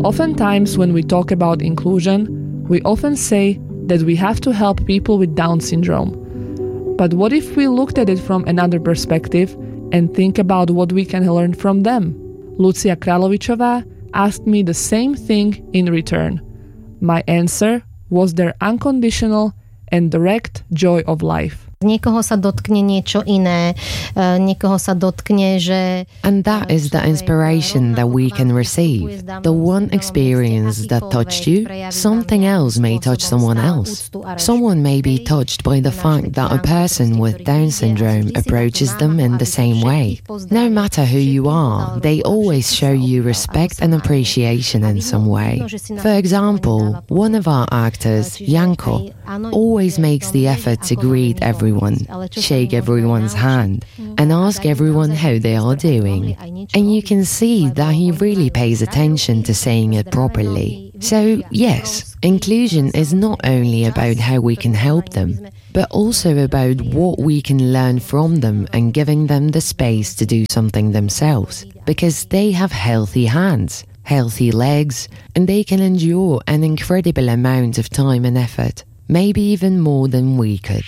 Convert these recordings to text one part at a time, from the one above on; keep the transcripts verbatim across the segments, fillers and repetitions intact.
Oftentimes when we talk about inclusion, we often say that we have to help people with Down syndrome. But what if we looked at it from another perspective and think about what we can learn from them? Lucia Kralovičová asked me the same thing in return. My answer was their unconditional and direct joy of life. Niekoho sa dotkne niečo iné, niekoho sa dotkne, že... And that is the inspiration that we can receive. The one experience that touched you, something else may touch someone else. Someone may be touched by the fact that a person with Down syndrome approaches them in the same way. No matter who you are, they always show you respect and appreciation in some way. For example, one of our actors, Janko, always makes the effort to greet everyone. Shake everyone's hand and ask everyone how they are doing. And you can see that he really pays attention to saying it properly. So yes, inclusion is not only about how we can help them, but also about what we can learn from them and giving them the space to do something themselves, because they have healthy hands, healthy legs, and they can endure an incredible amount of time and effort, maybe even more than we could.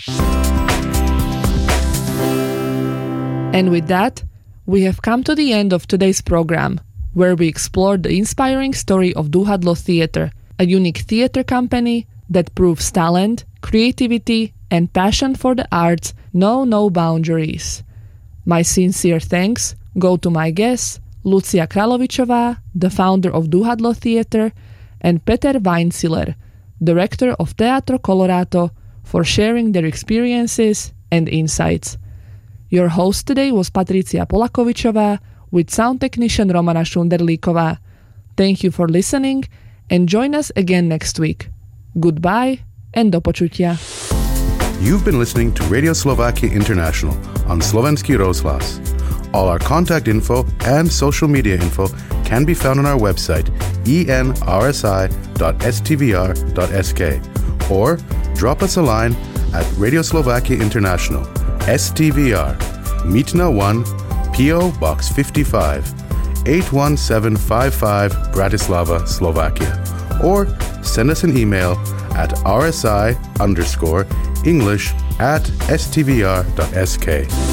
And with that, we have come to the end of today's program, where we explored the inspiring story of Duhadlo Theatre, a unique theatre company that proves talent, creativity, and passion for the arts know no boundaries. My sincere thanks go to my guests, Lucia Kralovičová, the founder of Duhadlo Theatre, and Peter Weinziller, director of Teatro Colorato, for sharing their experiences and insights. Your host today was Patricia Polakovičová with sound technician Romana Šunderlíková. Thank you for listening and join us again next week. Goodbye and do počutia. You've been listening to Radio Slovakia International on Slovenský rozhlas. All our contact info and social media info can be found on our website e n r s i dot s t v r dot s k or drop us a line at Radio Slovakia International, S T V R, Mítna one, P O Box fifty-five, eight one seven five five, Bratislava, Slovakia. Or send us an email at rsi underscore English at s t v r dot s k.